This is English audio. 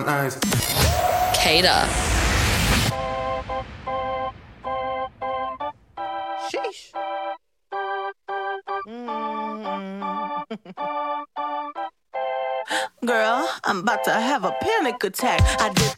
eyes. Cater. Sheesh. Girl, I'm about to have a panic attack. I did